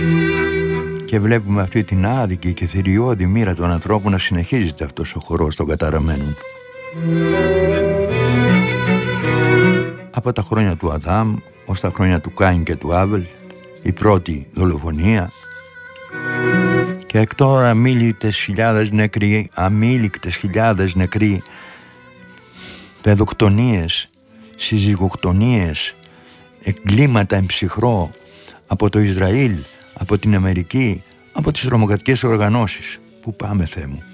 Και βλέπουμε αυτή την άδικη και θηριώδη μοίρα των ανθρώπων να συνεχίζεται αυτός ο χορός των καταραμένων. Από τα χρόνια του Αδάμ ως τα χρόνια του Κάιν και του Άβελ, η πρώτη δολοφονία, και εκ τώρα αμήλικτες χιλιάδες νεκροί, παιδοκτονίες, συζυγοκτονίες, εγκλήματα εμψυχρό από το Ισραήλ, από την Αμερική, από τις τρομοκρατικές οργανώσεις. Πού πάμε, Θεέ μου?